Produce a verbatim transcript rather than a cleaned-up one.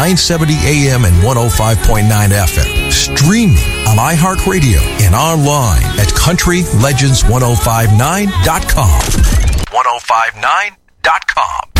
nine seventy A M and one oh five point nine F M. Streaming on iHeartRadio and online at country legends ten fifty-nine dot com. ten fifty-nine dot com.